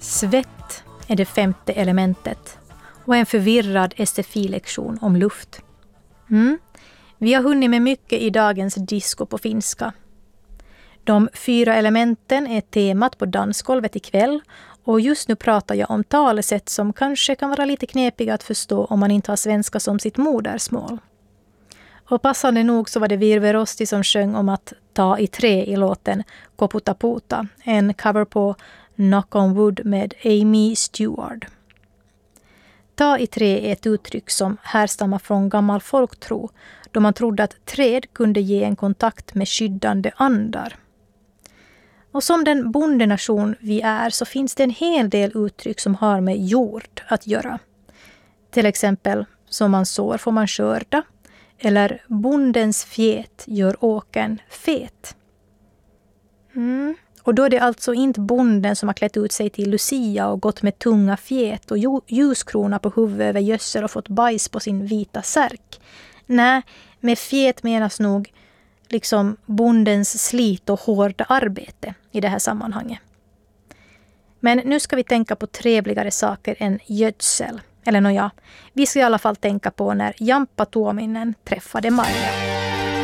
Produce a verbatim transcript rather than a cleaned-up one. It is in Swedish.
Svett är det femte elementet och en förvirrad S F I-lektion om luft. Mm. Vi har hunnit med mycket i dagens disco på finska. De fyra elementen är temat på dansgolvet ikväll och just nu pratar jag om talesätt som kanske kan vara lite knepiga att förstå om man inte har svenska som sitt modersmål. Och passande nog så var det Virve Rosti som sjöng om att ta i trä i låten Koputaputa, en cover på Knock on Wood med Amy Stewart. Ta i trä är ett uttryck som härstammar från gammal folktro då man trodde att träd kunde ge en kontakt med skyddande andar. Och som den bondenation vi är så finns det en hel del uttryck som har med jord att göra. Till exempel, som man sår får man skörda. Eller bondens fjät gör åkern fet. Mm. Och då är det alltså inte bonden som har klätt ut sig till Lucia och gått med tunga fjät och ljuskrona på huvudet över gödsel och fått bajs på sin vita särk. Nej, med fjät menas nog liksom bondens slit och hårda arbete i det här sammanhanget. Men nu ska vi tänka på trevligare saker än gödsel. Eller nåja, vi ska i alla fall tänka på när Jampa Tuominen träffade Maja.